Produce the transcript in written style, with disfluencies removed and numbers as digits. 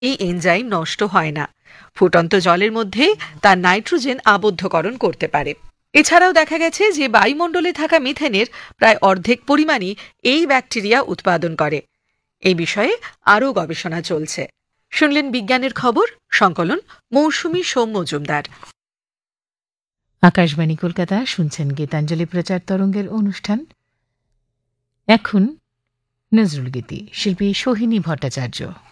এই এনজাইম নষ্ট হয় না, ফুটন্ত জলের মধ্যে তার নাইট্রোজেন আবদ্ধকরণ করতে পারে। এছাড়াও দেখা গেছে যে বায়ুমণ্ডলে থাকা মিথেনের প্রায় অর্ধেক পরিমাণই এই ব্যাকটেরিয়া উৎপাদন করে। এই বিষয়ে আরও গবেষণা চলছে। শুনলেন বিজ্ঞানের খবর, সংকলন মৌসুমী সোম মজুমদার। আকাশবাণী কলকাতা, শুনছেন গীতাঞ্জলি প্রচার তরঙ্গের অনুষ্ঠান। এখন নজরুল গীতি, শিল্পী সোহিনী ভট্টাচার্য।